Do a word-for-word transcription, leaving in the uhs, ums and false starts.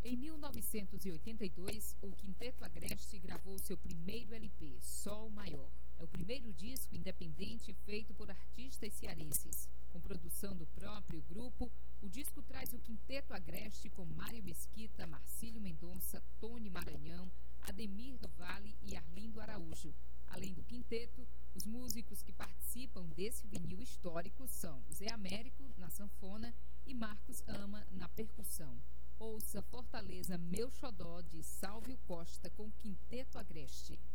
Em mil novecentos e oitenta e dois, o Quinteto Agreste gravou seu primeiro L P, Sol Maior. É o primeiro disco independente feito por artistas cearenses. Com produção do próprio grupo, o disco traz o Quinteto Agreste com Mário Mesquita, Marcílio Mendonça, Tony Maranhão, Ademir do Vale e Arlindo Araújo. Além do quinteto, os músicos que participam desse vinil histórico são Zé Américo, na sanfona, e Marcos Ama, na percussão. Ouça Fortaleza Meu Xodó, de Sálvio Costa, com Quinteto Agreste.